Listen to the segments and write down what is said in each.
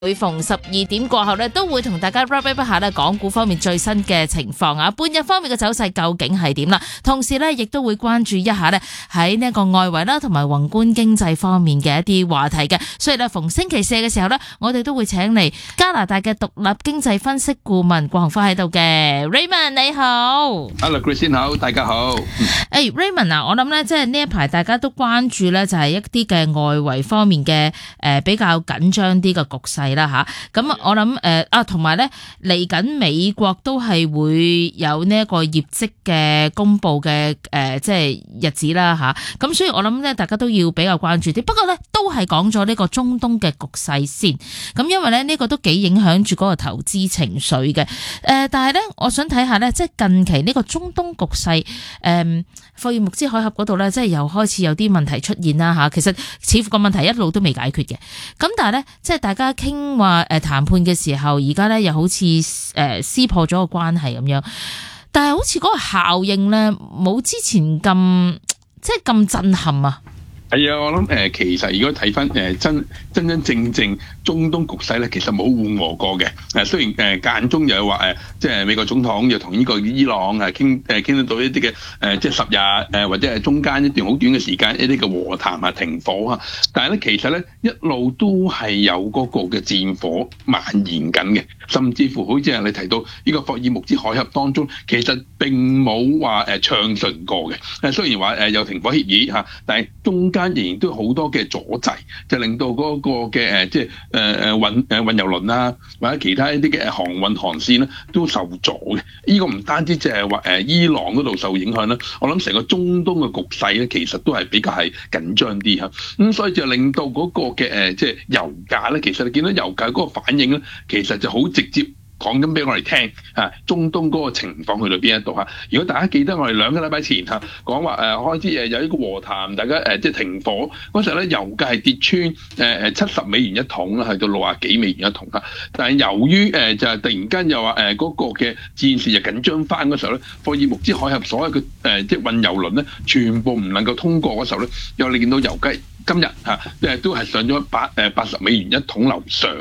每逢12點過後咧，都會同大家 wrap up 一下咧港股方面最新嘅情況啊，半日方面嘅走勢究竟係點啦？同時咧，亦都會關注一下咧喺呢一個外圍啦，同埋宏觀經濟方面嘅一啲話題嘅。所以咧，逢星期四嘅時候咧，我哋都會請嚟加拿大嘅獨立經濟分析顧問郭鴻輝喺度嘅 Raymond， 你好。 Hello Christine， 好，大家好。 Raymond 啊，我諗咧，即係呢一排大家都關注咧，就係一啲嘅外圍方面嘅比較緊張啲嘅局勢啦吓。咁我諗同埋咧嚟緊美國都係會有呢一個業績嘅公布嘅即係日子啦吓。咁所以我諗咧，大家都要比較關注啲。不過咧，都係講咗呢個中東嘅局勢先。咁因為咧呢個都幾影響住嗰個投資情緒嘅。但係咧，我想睇下咧，即係近期呢個中東局勢霍爾木茲海峽嗰度咧，即係又開始有啲問題出現啦吓。其實似乎個問題一路都未解決嘅。咁但係咧，即係大家傾話談判嘅時候，而家咧又好似撕破咗個關係咁樣，但係好似嗰個效應咧冇之前咁即係咁震撼啊。 係啊，我諗其實如果睇翻真正中東局勢咧，其實冇緩和過嘅。雖然間中又有話即係美國總統又同呢個伊朗傾得到一啲嘅即係10日或者係中間一段好短嘅時間一啲嘅和談啊停火啊，但係咧其實咧一路都係有嗰個嘅戰火蔓延緊嘅，甚至乎好似係你提到呢個霍爾木茲海峽當中，其實並冇話暢順過嘅。雖然話有停火協議嚇，但係中間仍然都有好多嘅阻滯，就令到嗰個嘅即係運油輪啊，或者其他一啲嘅航運航線咧都受阻嘅。呢個唔單止就係話伊朗嗰度受影響啦，我諗成個中東嘅局勢咧，其實都係比較係緊張啲嚇。咁所以就令到嗰個嘅即係油價咧，其實你見到油價嗰個反應咧，其實就好直接。講緊俾我哋聽中東嗰個情況去到邊一度嚇？如果大家記得我哋2個禮拜前講話開始有一個和談，大家即係停火嗰時候咧，油價係跌穿70美元一桶啦，去到60幾美元一桶啦。但係由於就係突然間又話嗰個嘅戰事就緊張翻嗰時候咧，霍爾木茲海峽所有嘅即係運油輪咧，全部唔能夠通過嗰時候咧，又你見到油價今日都係上咗80美元一桶樓上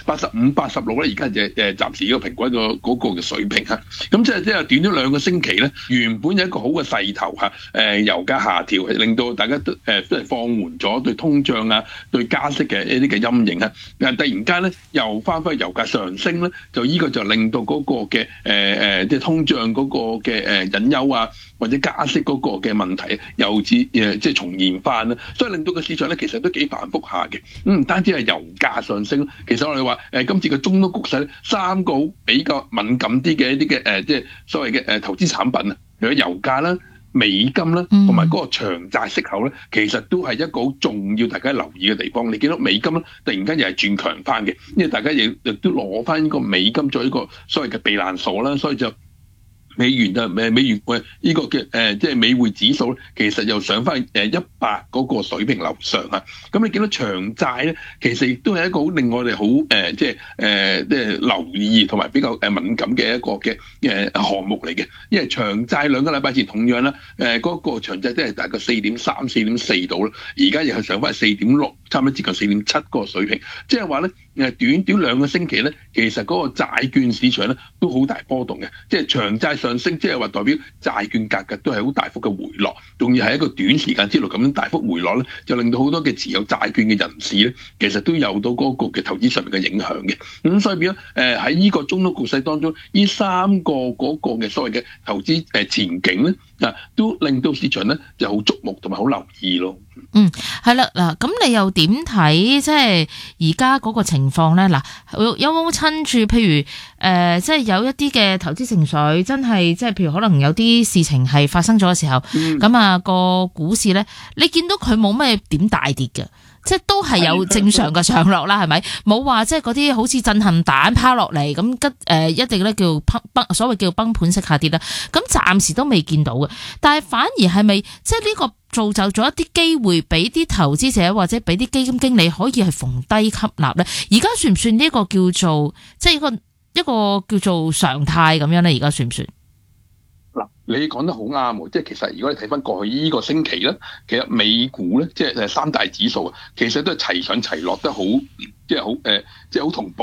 85、86咧，而家就暫時呢個平均嗰個嘅水平咁即係短咗2個星期咧，原本有一個好嘅勢頭油價下調，令到大家都係放緩咗對通脹啊、對加息嘅一啲嘅陰影但突然間咧又翻返油價上升咧，就呢個就令到嗰個嘅即係通脹嗰個嘅隱憂啊，或者加息嗰個嘅問題又即係重現翻啦，所以令到個市場咧其實都幾反覆下嘅。唔單止係油價上升，其實我哋話今次嘅中東局勢咧，3個比較敏感啲嘅一啲嘅即係所謂嘅投資產品啊，例如油價啦、美金啦，同埋嗰個長債息口咧，其實都係一個好重要大家留意嘅地方。你見到美金咧，突然間又係轉強翻嘅，因為大家亦都攞翻呢個美金作為一個所謂嘅避難所啦，所以就美元呢個嘅即係美匯指數咧，其實又上翻100嗰個水平樓上咁你見到長債咧，其實亦都係一個好令我哋好即係留意同埋比較敏感嘅一個嘅項目嚟嘅。因為長債2個禮拜前同樣啦，嗰個長債都係大概4.3、4.4度啦，而家又係上翻4.6，差唔多接近4.7個水平。即係話咧，短2個星期咧，其實嗰個債券市場咧都好大波動嘅，即係長債上升，即係話代表債券價格都係好大幅嘅回落，仲要係一個短時間之內咁樣大幅回落咧，就令到好多嘅持有債券嘅人士咧，其實都有到嗰個嘅投資上面嘅影響嘅。咁所以變咗喺呢個中東局勢當中，呢3個嗰個嘅所謂嘅投資前景咧，都令到市場咧就好矚目同埋好留意咯。 係啦，嗱，咁你又點睇即係而家嗰個情況咧？嗱，有冇趁住譬如即係有一啲嘅投資情緒，真係即係譬如可能有啲事情係發生咗嘅時候，咁個股市咧，你見到佢冇咩點大跌嘅，即係都係有正常嘅上落啦，係咪？冇話即係嗰啲好似震撼彈拋落嚟咁一定咧叫所謂叫崩盤式下跌啦。咁暫時都未見到嘅，但係反而係咪即係呢個造就咗一啲機會俾啲投資者或者俾啲基金經理可以係逢低吸納咧？而家算唔算呢個叫做即係一個叫做常態咁樣咧？而家算唔算？ 嗱， 你講得好啱喎，即係其實如果你睇翻過去呢個星期咧，其實美股咧，即係三大指數啊，其實都係齊上齊落得好，即係好即係好同步。